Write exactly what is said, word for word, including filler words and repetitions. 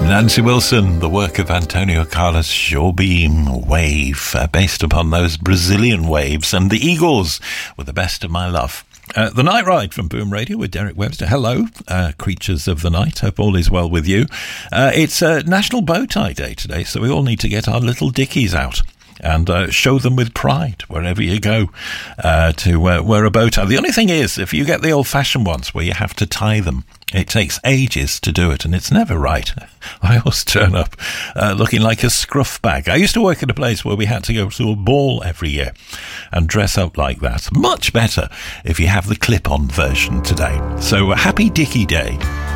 Nancy Wilson, the work of Antonio Carlos Jobim, Wave, uh, based upon those Brazilian waves, and the Eagles were the best of my love. Uh, the Night Ride from Boom Radio with Derek Webster. Hello, uh, creatures of the night. Hope all is well with you. Uh, it's uh, National Bow Tie Day today, so we all need to get our little dickies out and uh, show them with pride wherever you go uh, to uh, wear a bow tie. The only thing is, if you get the old-fashioned ones where you have to tie them, it takes ages to do it, and it's never right. I always turn up uh, looking like a scruff bag. I used to work at a place where we had to go to a ball every year and dress up like that. Much better if you have the clip-on version today. So, uh, happy Dickie Day.